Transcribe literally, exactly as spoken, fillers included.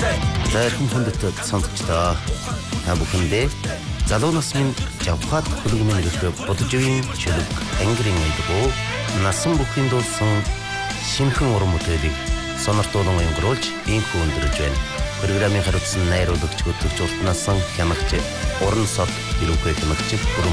За ирхэн хүндэт сонсогчдоо та бүхэндээ залуу насны жавхат хөлөг мэнэрхэ бодожгийн чөлөг ангирын айдгуу насан бүхэн дуулсан шинхэн уран бүтээлийг сонирхолтой өнгөрүүлж инхүү өндөрж байна. Программын хариуцсан найруулагч хөтлөгч уртнасан хянагч уран сод ирүүхэй хянагч